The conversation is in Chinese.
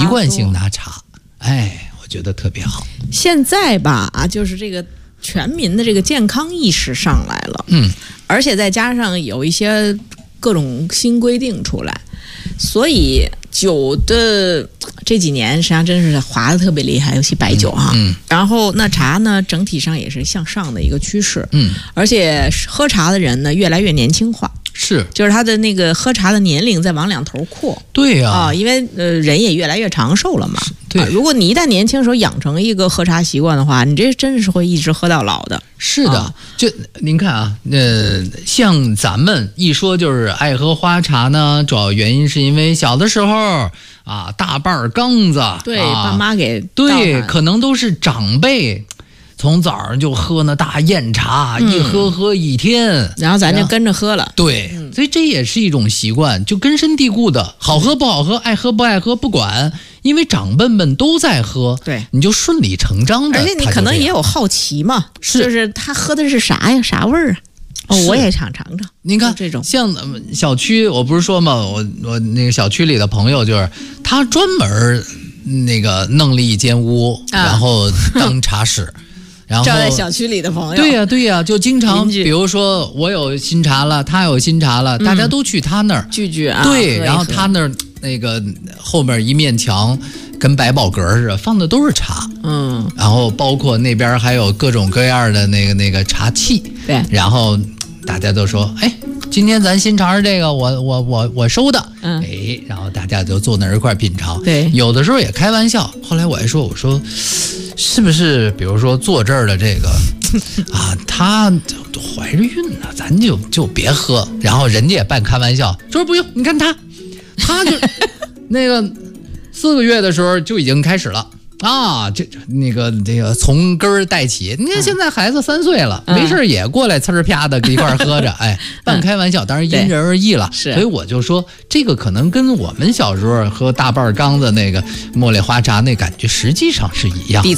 惯性拿茶，我觉得特别好。 现在吧就是这个全民的这个健康意识上来了，而且再加上有一些各种新规定出来，所以酒的这几年实际上真是滑的特别厉害，尤其白酒然后那茶呢整体上也是向上的一个趋势，而且喝茶的人呢越来越年轻化， 是， 就是他的那个喝茶的年龄在往两头扩。 对呀， 因为人也越来越长寿了嘛。 对， 如果你一旦年轻时候养成一个喝茶习惯的话，你这真是会一直喝到老的。 是的，就您看啊，像咱们一说就是爱喝花茶呢，主要原因是因为小的时候大半缸子， 对，爸妈给对，可能都是长辈。从早上就喝那大酽茶，一喝一天， 然后咱就跟着喝了。 对，所以这也是一种习惯，就根深蒂固的，好喝不好喝，爱喝不爱喝不管，因为长辈们都在喝， 对， 你就顺理成章的。 而且你可能也有好奇嘛，就是他喝的是啥呀，啥味儿啊？我也想尝尝。 您看这种像小区，我不是说嘛，我那个小区里的朋友就是他专门那个弄了一间屋，然后当茶室。然后招待小区里的朋友， 对呀，就经常比如说我有新茶了，他有新茶了，大家都去他那儿聚对，然后他那儿那个后面一面墙跟百宝阁似的，放的都是茶，然后包括那边还有各种各样的那个茶器， 对， 然后大家都说，今天咱新茶是这个，我收的，然后大家就坐那儿一块品尝， 对， 有的时候也开玩笑，后来我还说，我说。是不是比如说坐这儿的这个她怀着孕呢，咱就别喝，然后人家也半开玩笑说不用，你看她就那个4个月的时候就已经开始了这个从根儿带起。你看现在孩子3岁了，没事也过来呲儿啪的一块喝着，半开玩笑，当然因人而异了。所以我就说这个可能跟我们小时候喝大半缸子那个茉莉花茶那感觉实际上是一样的。